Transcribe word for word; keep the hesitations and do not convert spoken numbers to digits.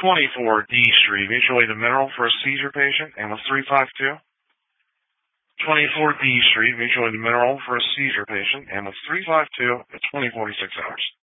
twenty-four D Street, mutual aid and mineral for a seizure patient, ambulance three five two. twenty-four D Street, mutual aid and mineral for a seizure patient, ambulance three five two at twenty forty-six hours.